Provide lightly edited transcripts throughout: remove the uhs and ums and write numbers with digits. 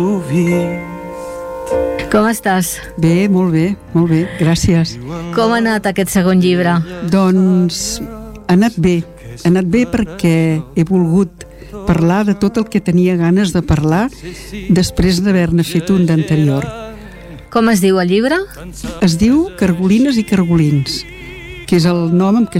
Com estàs? Bé, molt bé, gràcies. Com ha anat aquest segon llibre? Doncs ha anat bé perquè he volgut parlar de tot el que tenia ganes de parlar després d'haver-ne fet un d'anterior. Com es diu el llibre? Es diu Cargolines i Cargolins, que és el nom amb què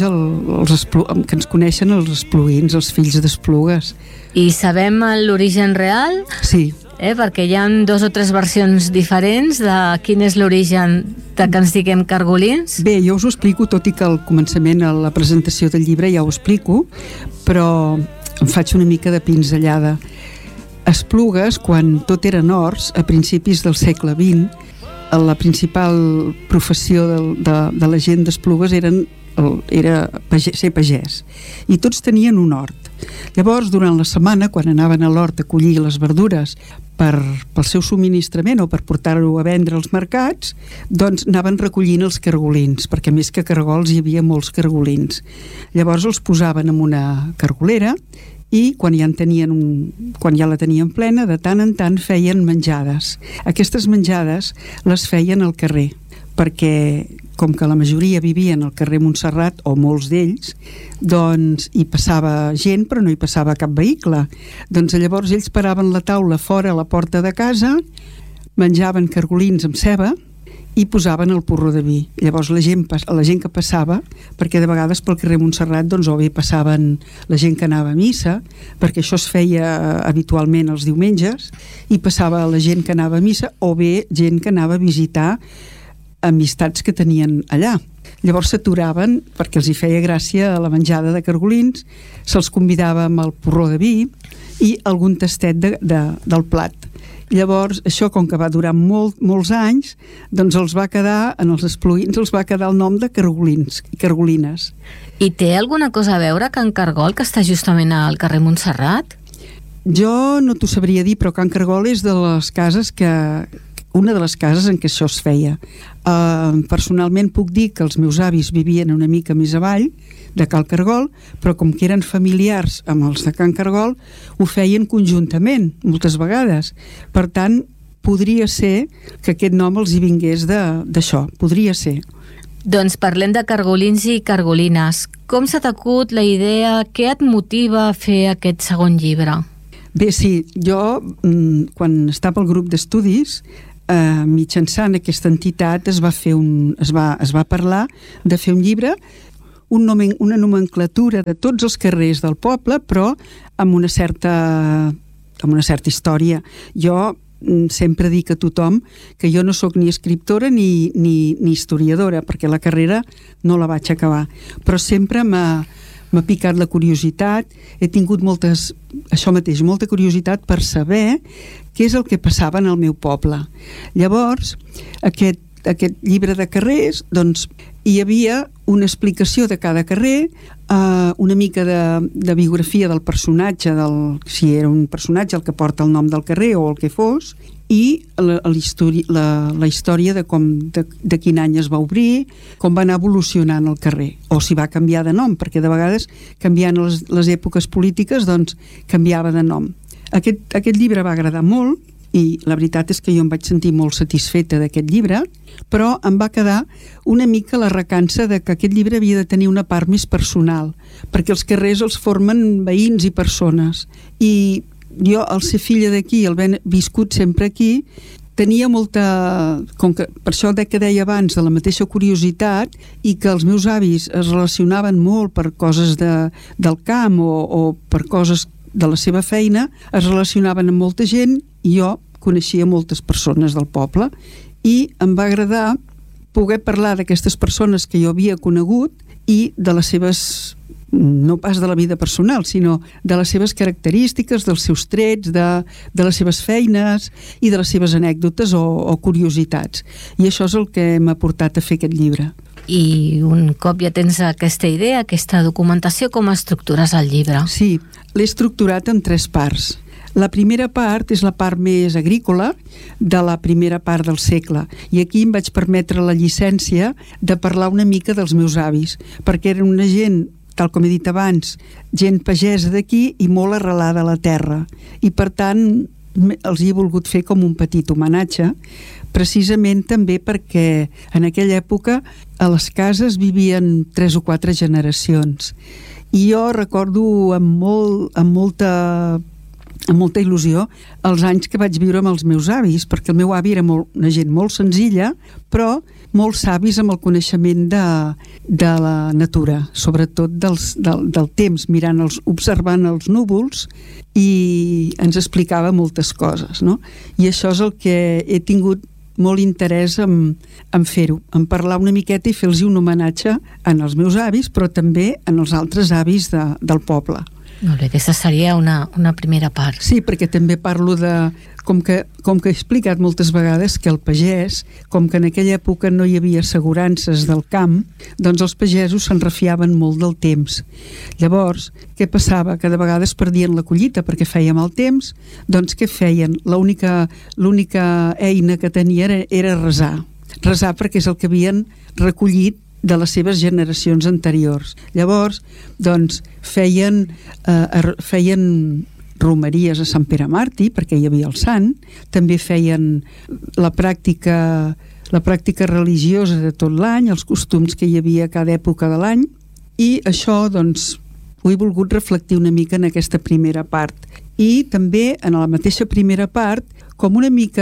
que ens coneixen els espluguins, els fills d'Esplugues. I sabem l'origen real? Sí. Perquè hi ha 2 o 3 versions diferents de quin és l'origen de que ens diguem cargolins. Bé, jo us ho explico, tot i que al començament, a la presentació del llibre ja ho explico, però em faig una mica de pinzellada. Esplugues, quan tot eren horts, a principis del segle XX, la principal professió de la gent d'Esplugues era ser pagès, i tots tenien un hort. Llavors, durant la setmana, quan anaven a l'hort a collir les verdures pel seu subministrament o per portar-ho a vendre als mercats, doncs anaven recollint els cargolins, perquè més que cargols hi havia molts cargolins. Llavors els posaven en una cargolera i quan ja la tenien plena, de tant en tant feien menjades. Aquestes menjades les feien al carrer, perquè com que la majoria vivien al carrer Montserrat, o molts d'ells, doncs hi passava gent però no hi passava cap vehicle. Doncs llavors ells paraven la taula fora a la porta de casa, menjaven cargolins amb ceba i posaven el porró de vi. Llavors la gent que passava, perquè de vegades pel carrer Montserrat doncs, o bé passaven la gent que anava a missa, perquè això es feia habitualment els diumenges, i passava la gent que anava a missa, o bé gent que anava a visitar amistats que tenien allà. Llavors s'aturaven perquè els hi feia gràcia a la menjada de cargolins, se'ls convidava amb el porró de vi i algun tastet del plat. Llavors, això, com que va durar molts anys, doncs els va quedar, en els espluguins, els va quedar el nom de cargolins i cargolines. I té alguna cosa a veure Can Cargol, que està justament al carrer Montserrat? Jo no t'ho sabria dir, però Can Cargol és una de les cases en què això es feia. Personalment puc dir que els meus avis vivien una mica més avall de Cal Cargol, però com que eren familiars amb els de Can Cargol, ho feien conjuntament, moltes vegades. Per tant, podria ser que aquest nom els hi vingués d'això, podria ser. Doncs parlem de cargolins i cargolines. Com se t'acut la idea? Què et motiva a fer aquest segon llibre? Bé, sí, jo, quan estava al grup d'estudis, mitjançant aquesta entitat es va parlar de fer un llibre, una nomenclatura de tots els carrers del poble, però amb una certa història. Jo sempre dic a tothom que jo no sóc ni escriptora ni historiadora, perquè la carrera no la vaig acabar, però sempre m'ha picat la curiositat, he tingut molta curiositat per saber què és el que passava en el meu poble. Llavors, aquest llibre de carrers, doncs, hi havia una explicació de cada carrer, una mica de biografia del personatge, si era un personatge el que porta el nom del carrer o el que fos, i la història de quin any es va obrir, com va anar evolucionant el carrer, o si va canviar de nom, perquè de vegades, canviant les èpoques polítiques, doncs canviava de nom. Aquest llibre va agradar molt, i la veritat és que jo em vaig sentir molt satisfeta d'aquest llibre, però em va quedar una mica la recança de que aquest llibre havia de tenir una part més personal, perquè els carrers els formen veïns i persones, i jo, al ser filla d'aquí, al haver viscut sempre aquí, tenia molta... Per això que deia abans de la mateixa curiositat, i que els meus avis es relacionaven molt per coses del camp o per coses de la seva feina, es relacionaven amb molta gent, i jo coneixia moltes persones del poble, i em va agradar poder parlar d'aquestes persones que jo havia conegut i de les seves, no pas de la vida personal, sinó de les seves característiques, dels seus trets, de les seves feines i de les seves anècdotes o curiositats. I això és el que m'ha portat a fer aquest llibre. I un cop ja tens aquesta idea, aquesta documentació, com estructures el llibre? Sí, l'he estructurat en 3 parts. La primera part és la part més agrícola de la primera part del segle, i aquí em vaig permetre la llicència de parlar una mica dels meus avis, perquè eren una gent, tal com he dit abans, gent pagesa d'aquí i molt arrelada a la terra, i per tant els hi he volgut fer com un petit homenatge, precisament també perquè en aquella època a les cases vivien 3 o 4 generacions, i jo recordo amb molta il·lusió els anys que vaig viure amb els meus avis, perquè el meu avi era una gent molt senzilla, però molt savis amb el coneixement de la natura, sobretot del temps, observant els núvols, i ens explicava moltes coses, no? I això és el que he tingut molt interès en fer-ho, en parlar una miqueta i fer-los un homenatge en els meus avis, però també en els altres avis del poble. Molt bé, aquesta seria una primera part. Sí, perquè també parlo com que he explicat moltes vegades que el pagès, com que en aquella època no hi havia assegurances del camp, doncs els pagesos se'n refiaven molt del temps. Llavors, què passava? Que de vegades perdien la collita perquè feia mal temps, doncs què feien? L'única eina que tenien era resar perquè és el que havien recollit de les seves generacions anteriors. Llavors, doncs, feien romeries a Sant Pere Màrtir, perquè hi havia el sant, també feien la pràctica religiosa de tot l'any, els costums que hi havia a cada època de l'any, i això, doncs, ho he volgut reflectir una mica en aquesta primera part. I també, en la mateixa primera part, com una mica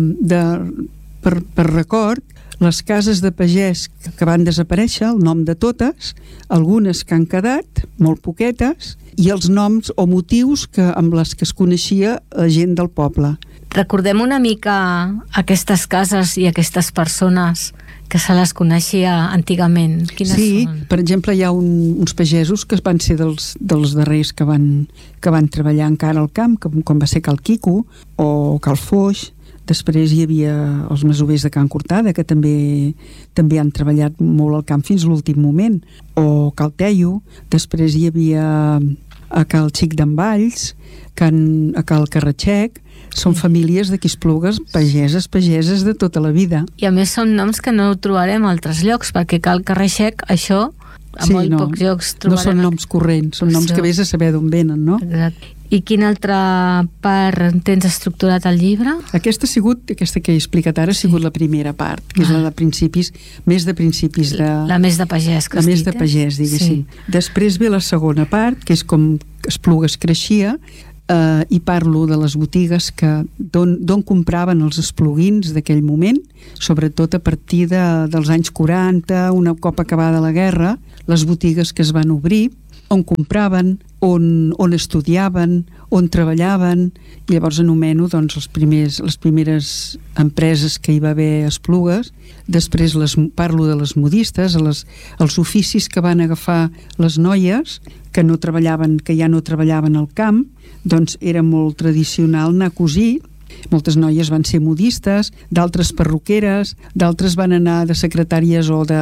per record, les cases de pagès que van desaparèixer, el nom de totes, algunes que han quedat, molt poquetes, i els noms o motius amb les que es coneixia la gent del poble. Recordem una mica aquestes cases i aquestes persones que se les coneixia antigament. Quines són? Per exemple, hi ha uns pagesos que van ser dels darrers que van treballar encara al camp, com va ser Cal Quico o Cal Foix. Després hi havia els masovers de Can Cortada, que també han treballat molt al camp fins a l'últim moment, o Cal Teio. Després hi havia a Cal Xic d'en Valls, a Cal Carratxec. Són famílies d'aquí Esplugues, pageses de tota la vida. I a més són noms que no trobarem a altres llocs, perquè Cal Carratxec, això, a molt pocs llocs trobarem. No són noms corrents, són noms que vés a saber d'on venen, no? Exacte. I quina altra part tens estructurat al llibre? Aquesta que he explicat ara ha sigut la primera part, que és la de principis, més de principis de... La més de pagès, que has dit, La més de pagès, diguéssim. Sí. Després ve la segona part, que és com Esplugues creixia, i parlo de les botigues d'on compraven els espluguins d'aquell moment, sobretot a partir dels anys 40, una cop acabada la guerra, les botigues que es van obrir, on compraven, on estudiaven, on treballaven, i llavors anomeno doncs, les primeres empreses que hi va haver a Esplugues. Després parlo de les modistes, els oficis que van agafar les noies que ja no treballaven al camp, doncs era molt tradicional anar a cosir. Moltes noies van ser modistes, d'altres perruqueres, d'altres van anar de secretàries o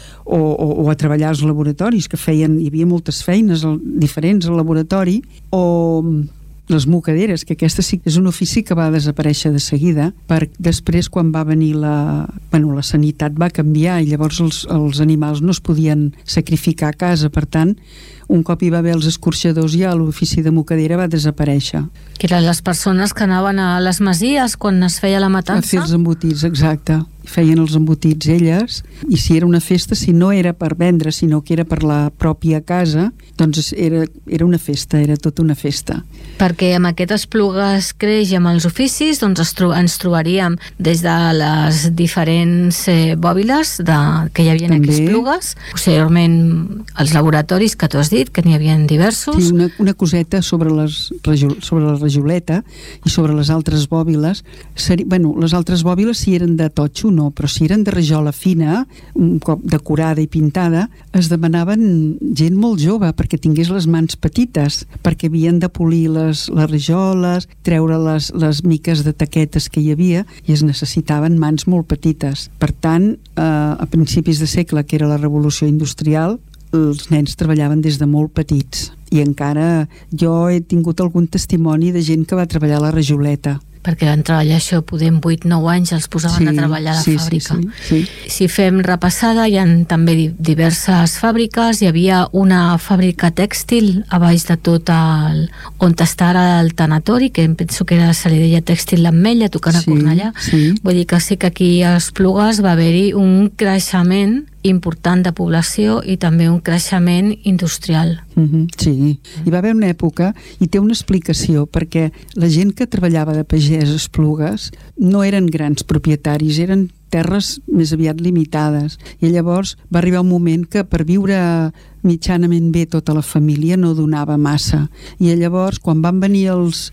a treballar als laboratoris, hi havia moltes feines diferents al laboratori, o les mocaderes, que aquesta sí és un ofici que va desaparèixer de seguida, perquè després quan va venir la sanitat va canviar i llavors els animals no es podien sacrificar a casa, per tant un cop hi va haver els escorxadors ja l'ofici de mocadera va desaparèixer. Que eren les persones que anaven a les masies quan es feia la matança? A fer els embotits, exacte. Feien els embotits elles, i si era una festa, si no era per vendre, sinó que era per la pròpia casa, doncs era una festa, era tota una festa. Perquè amb aquest Esplugues creix i amb els oficis doncs ens trobaríem des de les diferents bòbiles que hi havia aquí a Esplugues, posteriorment els laboratoris que tu has dit, que n'hi havia diversos. Sí, una coseta sobre la rajoleta i sobre les altres bòbiles. Les altres bòbiles si eren de totxo no, però si eren de rajola fina, un cop decorada i pintada, es demanaven gent molt jove perquè tingués les mans petites, perquè havien de polir les rajoles, treure les miques de taquetes que hi havia, i es necessitaven mans molt petites. Per tant, a principis de segle, que era la revolució industrial, els nens treballaven des de molt petits, i encara jo he tingut algun testimoni de gent que va treballar a la rajoleta, perquè van treballar això, poder en 8-9 anys els posaven a treballar a la fàbrica. Sí. Si fem repassada, hi ha també diverses fàbriques. Hi havia una fàbrica tèxtil a baix de tot on està ara el tanatori, que em penso que se li deia tèxtil l'Ametlla, tocant a Cornellà. Vull dir que sí que aquí a Esplugues va haver-hi un creixement important de població i també un creixement industrial. Sí, hi va haver una època, i té una explicació, perquè la gent que treballava de pagès a Esplugues no eren grans propietaris, eren terres més aviat limitades, i llavors va arribar un moment que per viure mitjanament bé tota la família no donava massa, i llavors quan van venir els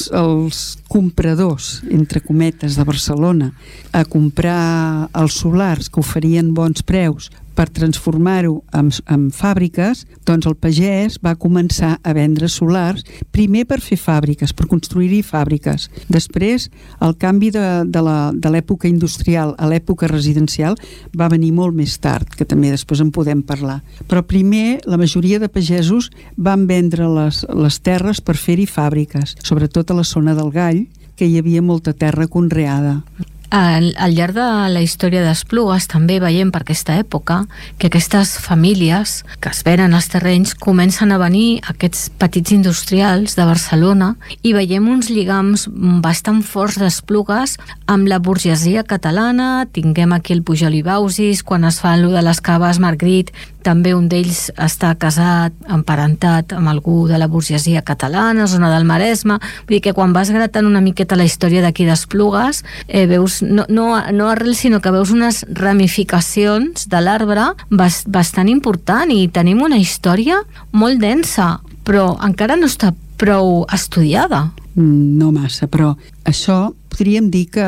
compradors, entre cometes, de Barcelona a comprar els solars que oferien bons preus per transformar-ho en fàbriques, doncs el pagès va començar a vendre solars, primer per fer fàbriques, per construir-hi fàbriques. Després, el canvi de l'època industrial a l'època residencial va venir molt més tard, que també després en podem parlar. Però primer, la majoria de pagesos van vendre les terres per fer-hi fàbriques, sobretot a la zona del Gall, que hi havia molta terra conreada. Al llarg de la història d'Esplugues també veiem per aquesta època que aquestes famílies que es venen als terrenys comencen a venir aquests petits industrials de Barcelona i veiem uns lligams bastant forts d'Esplugues amb la burgesia catalana. Tinguem aquí el Pujol i Bausis, quan es fa allò de les caves Margrit, també un d'ells està casat, emparentat amb algú de la burgesia catalana, zona del Maresme. Vull dir que quan vas gratant una miqueta la història d'aquí d'Esplugues, veus no arrel, sinó que veus unes ramificacions de l'arbre bastant important, i tenim una història molt densa, però encara no està prou estudiada. No massa, però això podríem dir que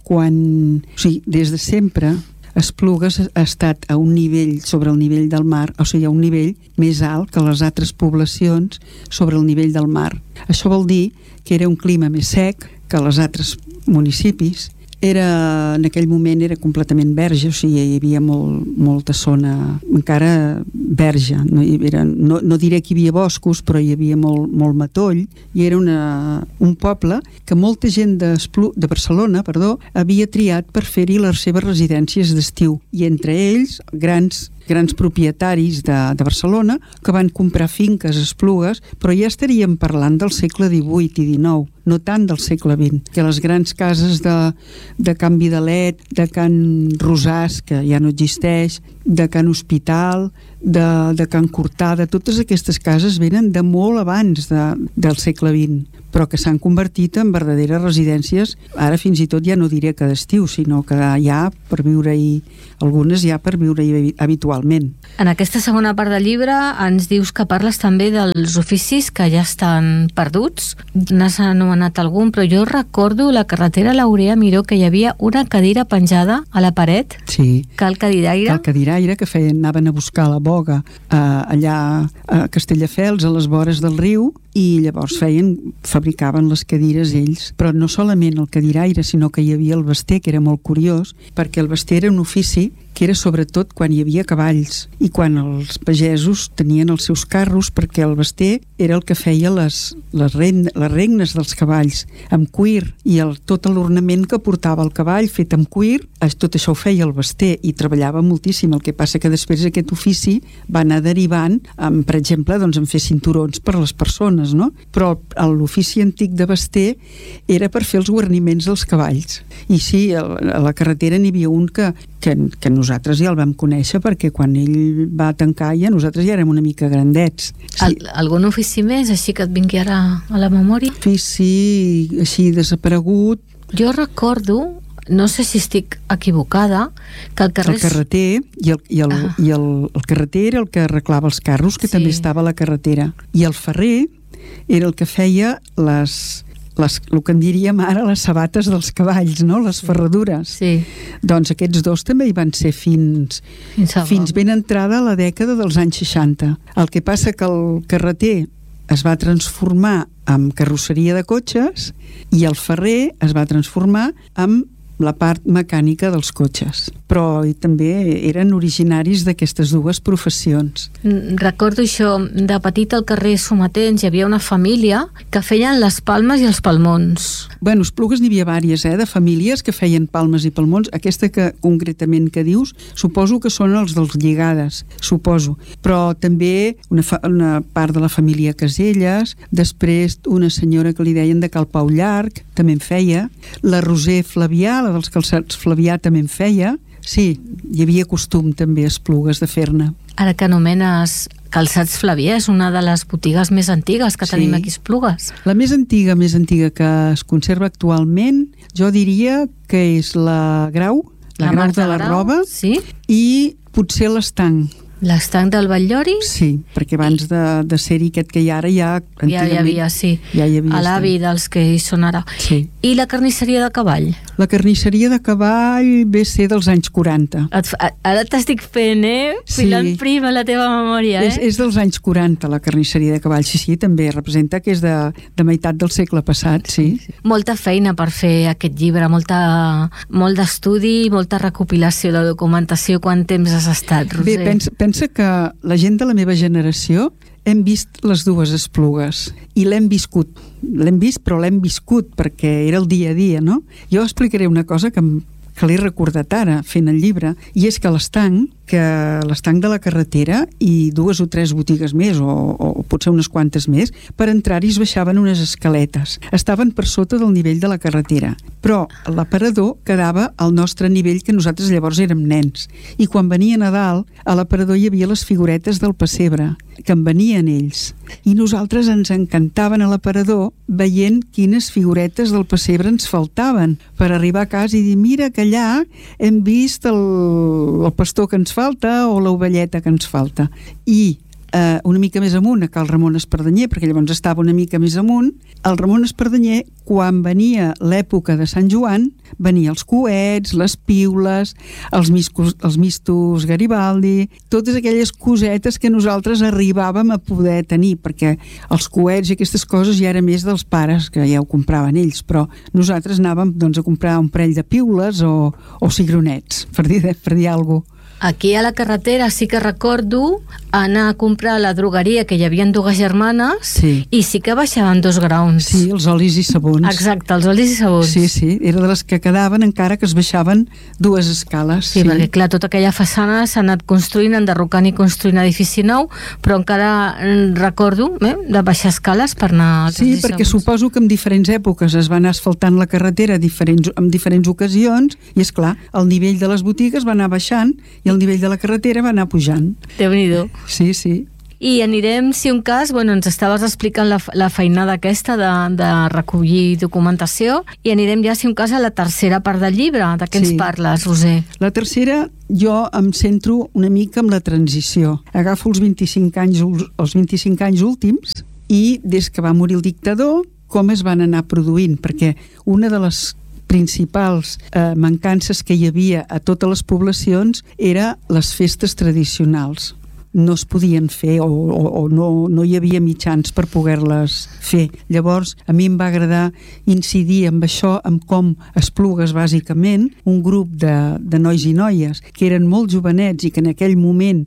des de sempre Esplugues ha estat a un nivell sobre el nivell del mar, o sigui, a un nivell més alt que les altres poblacions sobre el nivell del mar. Això vol dir que era un clima més sec que els altres municipis. En aquell moment era completament verge, o sigui, hi havia molta zona encara verge. No diré que hi havia boscos, però hi havia molt matoll, i era un poble que molta gent de Barcelona havia triat per fer-hi les seves residències d'estiu, i entre ells grans propietaris de Barcelona que van comprar finques a Esplugues, però ja estaríem parlant del segle XVIII i XIX, no tant del segle XX, que les grans cases de Can Vidalet, de Can Rosàs, que ja no existeix, de Can Hospital, de Can Cortada, totes aquestes cases venen de molt abans del segle XX, però que s'han convertit en verdaderes residències, ara fins i tot ja no diré que d'estiu, sinó que ja per viure-hi, algunes ja per viure-hi habitualment. En aquesta segona part del llibre ens dius que parles també dels oficis que ja estan perduts. N'has anomenat algun, però jo recordo la carretera Laurea Miró, que hi havia una cadira penjada a la paret. Sí. Cal cadiraire, que anaven a buscar la boga allà a Castelldefels, a les vores del riu, i llavors fabricaven les cadires ells. Però no solament el cadiraire, sinó que hi havia el bester, que era molt curiós, perquè el bester era un ofici que era sobretot quan hi havia cavalls i quan els pagesos tenien els seus carros, perquè el bester era el que feia les regnes dels cavalls amb cuir, i tot l'ornament que portava el cavall fet amb cuir, tot això ho feia el bester, i treballava moltíssim. El que passa que després aquest ofici va anar derivant per exemple, en fer cinturons per a les persones, no? Però l'ofici antic de bester era per fer els guarniments dels cavalls. I sí, a la carretera n'hi havia un que nosaltres ja el vam conèixer, perquè quan ell va tancar nosaltres ja érem una mica grandets. Sí. Algun ofici més, així que et vingui ara a la memòria? Ofici així desaparegut. Jo recordo, no sé si estic equivocada, que el carreter el carreter era el que arreglava els carros, que també estava a la carretera, i el ferrer era el que feia el que en diríem ara les sabates dels cavalls, no? Les ferradures. Sí. Doncs aquests dos també hi van ser fins ben entrada a la dècada dels anys 60. El que passa que el carreter es va transformar en carrosseria de cotxes i el ferrer es va transformar en la part mecànica dels cotxes, però també eren originaris d'aquestes dues professions. Recordo això, de petit al carrer Somatens hi havia una família que feien les palmes i els palmons. Bueno, esplugues n'hi havia vàries, de famílies que feien palmes i palmons. Aquesta que concretament que dius, suposo que són els dels Lligades, suposo, però també una part de la família Caselles, després una senyora que li deien de Cal Pau Llarg, també en feia, la Roser Flavià, la dels calçats Flavià, també en feia. Sí, hi havia costum també a Esplugues de fer-ne. Ara que anomenes Calçats Flavià, és una de les botigues més antigues que tenim aquí a Esplugues. La més antiga que es conserva actualment, jo diria que és la Grau, la Grau de la Roba, sí? I potser l'Estanc. L'Estanc del Batllori? Sí, perquè abans de ser-hi aquest que hi ha ara ja hi havia, sí. Ja hi havia a l'avi dels que hi són ara. Sí. I la carnisseria de Cavall? La carnisseria de Cavall ve ser dels anys 40. Ara t'estic fent, filant prim a la teva memòria, És dels anys 40, la carnisseria de Cavall. Sí, també representa que és de meitat del segle passat, sí. Molta feina per fer aquest llibre, molt d'estudi, molta recopilació de documentació. Quant temps has estat, Roser? Bé, pensa que la gent de la meva generació hem vist les dues Esplugues i l'hem viscut. L'hem vist, però l'hem viscut perquè era el dia a dia, no? Jo explicaré una cosa que l'he recordat ara fent el llibre, i és que l'Estanc de la carretera i 2 o 3 botigues més, o potser unes quantes més, per entrar-hi es baixaven unes escaletes. Estaven per sota del nivell de la carretera, però l'aparador quedava al nostre nivell, que nosaltres llavors érem nens. I quan venien a dalt, a l'aparador hi havia les figuretes del pessebre, que en venien ells. I nosaltres ens encantaven a l'aparador veient quines figuretes del pessebre ens faltaven per arribar a casa i dir, mira que allà hem vist el pastor que ens falta o l'ovelleta que ens falta. I una mica més amunt a Cal Ramon Espardenyer, perquè llavors estava una mica més amunt, el Ramon Espardenyer, quan venia l'època de Sant Joan, venia els coets, les piules, els mistos Garibaldi, totes aquelles cosetes que nosaltres arribàvem a poder tenir, perquè els coets i aquestes coses ja era més dels pares, que ja ho compraven ells, però nosaltres anàvem a comprar un parell de piules o cigronets, per dir alguna cosa. Aquí a la carretera sí que recordo anar a comprar a la drogueria, que hi havia 2 germanes, i sí que baixaven 2 graons. Sí, els olis i sabons. Exacte, els olis i sabons. Sí, era de les que quedaven encara que es baixaven 2 escales. Sí, perquè clar, tota aquella façana s'ha anat construint, enderrocant i construint edifici nou, però encara recordo de baixar escales per anar als Sí, perquè suposo que en diferents èpoques es va anar asfaltant la carretera en diferents ocasions, i és clar, el nivell de les botigues va anar baixant i el nivell de la carretera va anar pujant. Déu-n'hi-do. Sí. I anirem, si un cas, ens estaves explicant la feinada aquesta de recollir documentació, i anirem ja, si un cas, a la tercera part del llibre. De què ens parles, Roser? La tercera, jo em centro una mica en la transició. Agafo els 25 anys últims, i des que va morir el dictador, com es van anar produint, perquè una de les principals mancances que hi havia a totes les poblacions era les festes tradicionals. No es podien fer o no hi havia mitjans per poder-les fer. Llavors, a mi em va agradar incidir amb això, amb com Esplugues, bàsicament, un grup de nois i noies que eren molt jovenets i que en aquell moment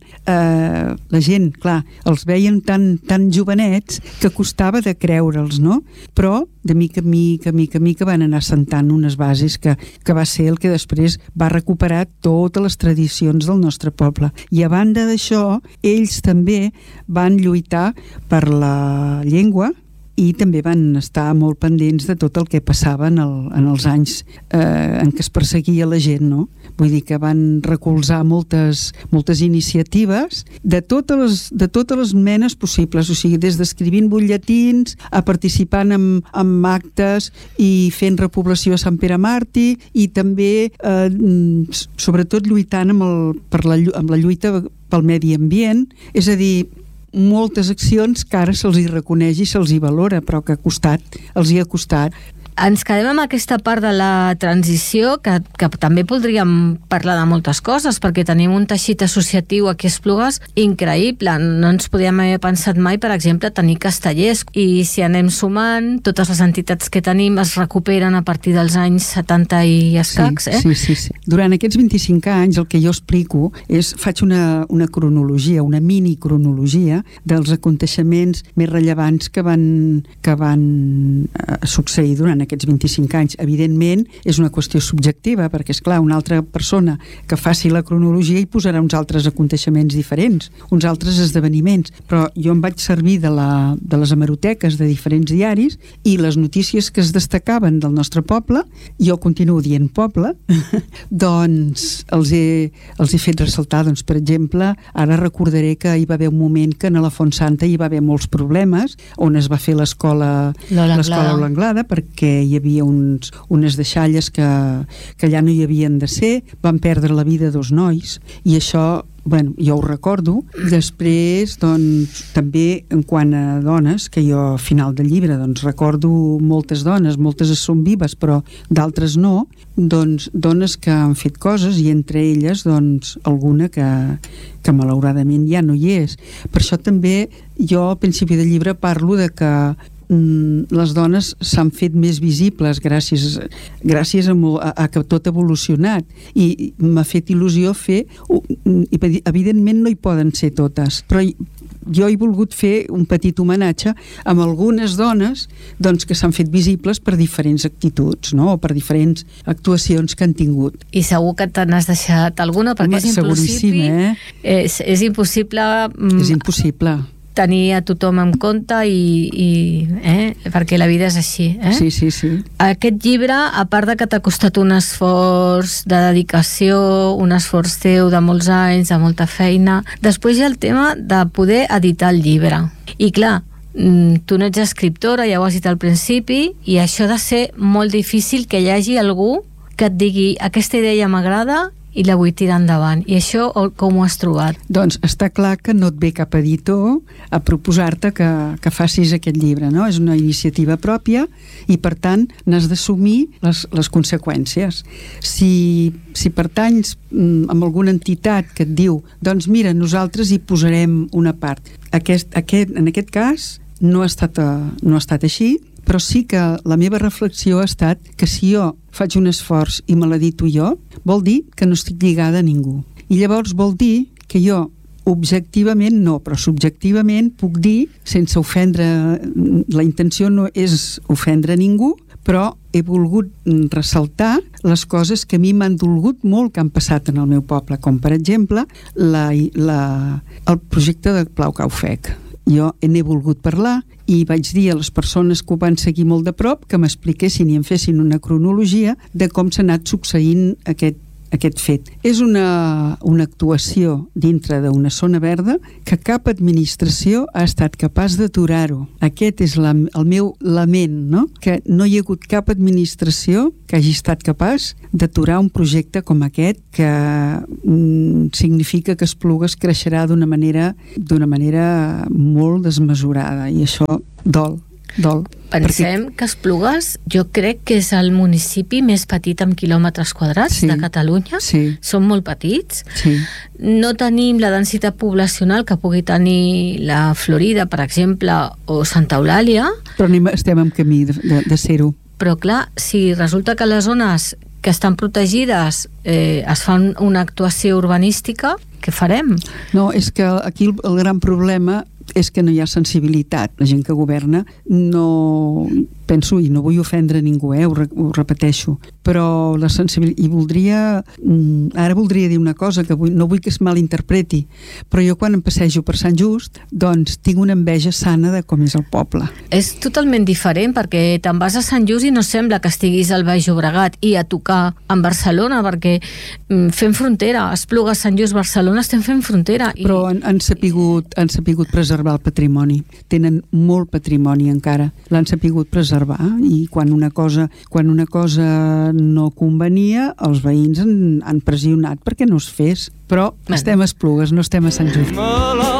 la gent, clar, els veien tan jovenets que costava de creure'ls, no? Però de mica en mica van anar assentant unes bases que va ser el que després va recuperar totes les tradicions del nostre poble. I a banda d'això, ells també van lluitar per la llengua i també van estar molt pendents de tot el que passava en els anys en què es perseguia la gent, no? Vull dir que van recolzar moltes iniciatives de totes les menes possibles, o sigui, des d'escrivint butlletins a participant en actes i fent repoblació a Sant Pere Màrtir, i també sobretot lluitant amb la lluita pel medi ambient, és a dir, moltes accions que ara se'ls hi reconeix i se'ls hi valora, però que els hi ha costat. ens quedem amb aquesta part de la transició que també podríem parlar de moltes coses, perquè tenim un teixit associatiu aquí a Esplugues increïble. No ens podíem haver pensat mai, per exemple, tenir castellers, i si anem sumant, totes les entitats que tenim es recuperen a partir dels anys 70 i escacs. Sí. Durant aquests 25 anys el que jo explico és, faig una cronologia, una mini cronologia dels aconteixements més rellevants que van succeir durant aquests 25 anys. Evidentment, és una qüestió subjectiva, perquè, és clar, una altra persona que faci la cronologia hi posarà uns altres aconteixements diferents, uns altres esdeveniments, però jo em vaig servir de les hemeroteques de diferents diaris i les notícies que es destacaven del nostre poble, jo continuo dient poble, doncs els he fet ressaltar, doncs, per exemple, ara recordaré que hi va haver un moment que a la Fontsanta hi va haver molts problemes, on es va fer l'escola L'Anglada, perquè hi havia unes deixalles que allà no hi havien de ser, van perdre la vida 2 nois, i això, bueno, jo ho recordo. Després, doncs, també en quant a dones, que jo al final del llibre doncs recordo moltes dones, moltes són vives però d'altres no, doncs dones que han fet coses, i entre elles doncs alguna que malauradament ja no hi és. Per això també jo al principi del llibre parlo de que les dones s'han fet més visibles gràcies a que tot ha evolucionat, i m'ha fet il·lusió fer, evidentment no hi poden ser totes, però jo he volgut fer un petit homenatge amb algunes dones doncs, que s'han fet visibles per diferents actituds, no? O per diferents actuacions que han tingut. I segur que te n'has deixat alguna, perquè és impossible és impossible tenir a tothom en compte, perquè la vida és així. Sí. Aquest llibre, a part de que t'ha costat un esforç de dedicació, un esforç teu de molts anys, de molta feina, després hi ha el tema de poder editar el llibre. I clar, tu no ets escriptora, ja ho has dit al principi, i això ha de ser molt difícil que hi hagi algú que et digui aquesta idea m'agrada i la vull tirar endavant. I això com ho has trobat? Doncs està clar que no et ve cap editor a proposar-te que facis aquest llibre, no? És una iniciativa pròpia i, per tant, n'has d'assumir les conseqüències. Si pertanys amb alguna entitat que et diu doncs mira, nosaltres hi posarem una part. En aquest cas no ha estat així, però sí que la meva reflexió ha estat que si jo faig un esforç i me l'edito jo, vol dir que no estic lligada a ningú. I llavors vol dir que jo objectivament no, però subjectivament puc dir, sense ofendre, la intenció no és ofendre ningú, però he volgut ressaltar les coses que a mi m'han dolgut molt que han passat en el meu poble, com per exemple el projecte de Plau Caufec. Jo n'he volgut parlar i vaig dir a les persones que ho van seguir molt de prop que m'expliquessin i em fessin una cronologia de com s'ha anat succeint aquest fet. És una actuació dintre d'una zona verda que cap administració ha estat capaç d'aturar-ho. Aquest és el meu lament, no? Que no hi ha hagut cap administració que hagi estat capaç d'aturar un projecte com aquest, que significa que Esplugues creixerà d'una manera molt desmesurada, i això dol. Pensem que Esplugues, jo crec que és el municipi més petit en quilòmetres quadrats de Catalunya. Són molt petits. No tenim la densitat poblacional que pugui tenir la Florida, per exemple, o Santa Eulàlia. Però estem en camí de ser-ho. Però clar, si resulta que les zones que estan protegides es fan una actuació urbanística, què farem? No, és que aquí el gran problema és que no hi ha sensibilitat. La gent que governa no... Penso, i no vull ofendre ningú, ho repeteixo, però la sensibilitat... I ara voldria dir una cosa, que no vull que es malinterpreti, però jo quan em passejo per Sant Just, doncs tinc una enveja sana de com és el poble. És totalment diferent, perquè te'n vas a Sant Just i no sembla que estiguis al Baix Llobregat i a tocar en Barcelona, perquè fem frontera. Esplugues, Sant Just, Barcelona, estem fent frontera. Però han sapigut preservar el patrimoni. Tenen molt patrimoni encara. L'han sapigut preservar, i quan una cosa no convenia, els veïns han pressionat perquè no es fes. Però estem a Esplugues, no estem a Sant Just.